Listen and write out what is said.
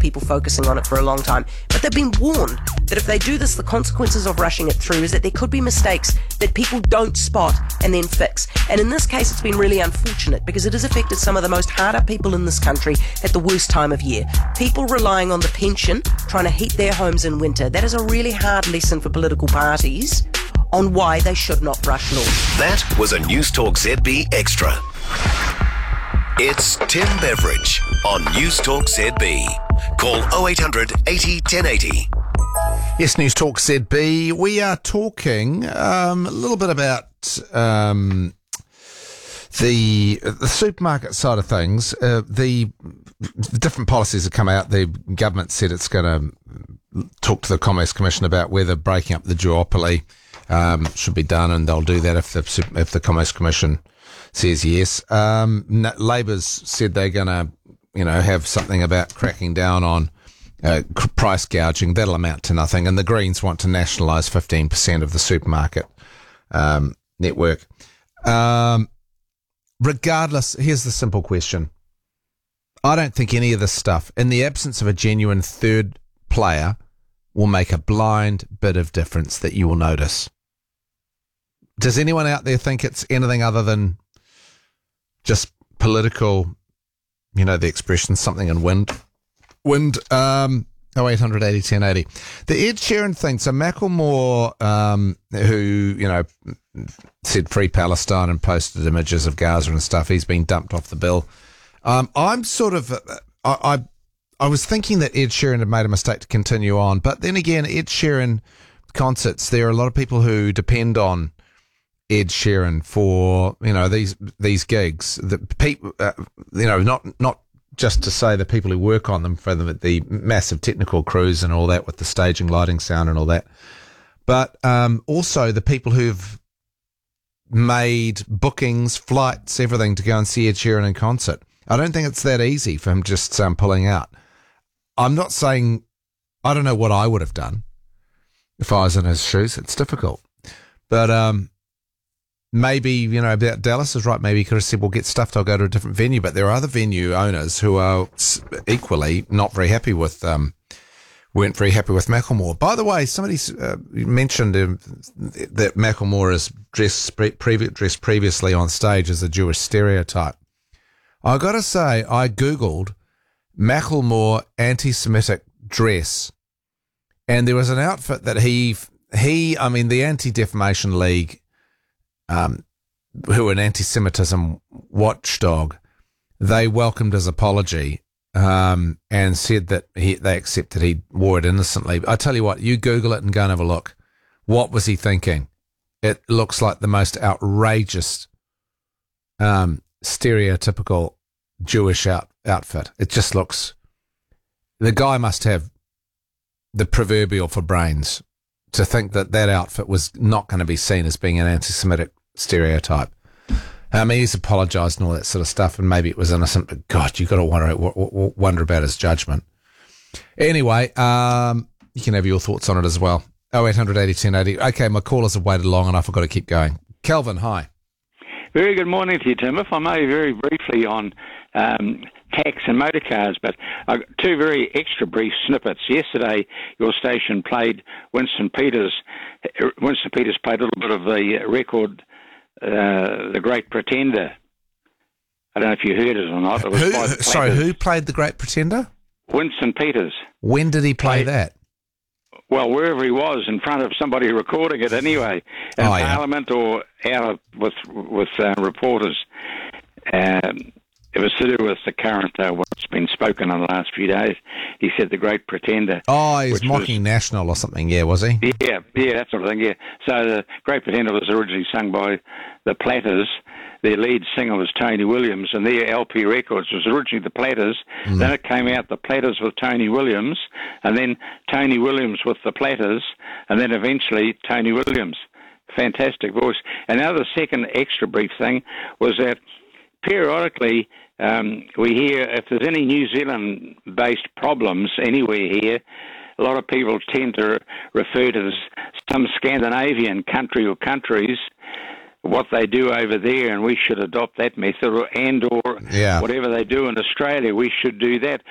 people focusing on it for a long time. But they've been warned that if they do this, the consequences of rushing it through is that there could be mistakes that people don't spot and then fix. And in this case, it's been really unfortunate because it has affected some of the most hard-up people in this country at the worst time of year. People relying on the pension, trying to heat their homes in winter. That is a really hard lesson for political parties on why they should not rush laws. That was a News Talk ZB Extra. It's Tim Beveridge on News Talk ZB. Call 0800 80 1080. Yes, News Talk ZB. We are talking a little bit about the supermarket side of things. The different policies have come out. The government said it's going to talk to the Commerce Commission about whether breaking up the duopoly should be done, and they'll do that if the Commerce Commission says yes. Labor's said they're going to, have something about cracking down on price gouging. That'll amount to nothing. And the Greens want to nationalise 15% of the supermarket network. Regardless, here's the simple question. I don't think any of this stuff, in the absence of a genuine third player, will make a blind bit of difference that you will notice. Does anyone out there think it's anything other than just political, the expression, something in wind? 0800 80 1080. The Ed Sheeran thing. So Macklemore, who, said free Palestine and posted images of Gaza and stuff, he's been dumped off the bill. I'm sort of, I was thinking that Ed Sheeran had made a mistake to continue on, but then again, Ed Sheeran concerts, there are a lot of people who depend on Ed Sheeran for, these gigs. The people, not just to say the people who work on them, for the massive technical crews and all that with the staging, lighting, sound and all that, but also the people who've made bookings, flights, everything to go and see Ed Sheeran in concert. I don't think it's that easy for him just pulling out. I'm not saying, I don't know what I would have done if I was in his shoes. It's difficult. But maybe, about Dallas is right. Maybe he could have said, well, get stuffed, I'll go to a different venue. But there are other venue owners who are equally not very happy with, weren't very happy with Macklemore. By the way, somebody mentioned that Macklemore is dressed previously on stage as a Jewish stereotype. I got to say, I Googled Macklemore anti-Semitic dress, and there was an outfit that the Anti-Defamation League, who are an anti-Semitism watchdog, they welcomed his apology and said that they accept that he wore it innocently. I tell you what, you Google it and go and have a look. What was he thinking? It looks like the most outrageous, stereotypical Jewish outfit. It just looks... The guy must have the proverbial for brains to think that outfit was not going to be seen as being an anti-Semitic stereotype. He's apologised and all that sort of stuff, and maybe it was innocent, but God, you've got to wonder about his judgment. Anyway, you can have your thoughts on it as well. 0800 80 1080. Okay, my callers have waited long enough. I've got to keep going. Kelvin, hi. Very good morning to you, Tim. If I may, very briefly on tax and motor cars, but two very extra brief snippets. Yesterday, your station played Winston Peters. Winston Peters played a little bit of the record, The Great Pretender. I don't know if you heard it or not. It was who played The Great Pretender? Winston Peters. When did he play that? Well, wherever he was, in front of somebody recording it anyway, in Parliament or out with reporters. It was to do with the current, what's been spoken in the last few days. He said The Great Pretender. Oh, he was mocking National or something, was he? Yeah, that sort of thing, yeah. So The Great Pretender was originally sung by the Platters. Their lead singer was Tony Williams, and their LP Records was originally the Platters. Then it came out the Platters with Tony Williams, and then Tony Williams with the Platters, and then eventually Tony Williams. Fantastic voice. And now the second extra brief thing was that periodically we hear if there's any New Zealand-based problems anywhere here, a lot of people tend to refer to some Scandinavian country or countries, what they do over there, and we should adopt that method, or whatever they do in Australia, we should do that.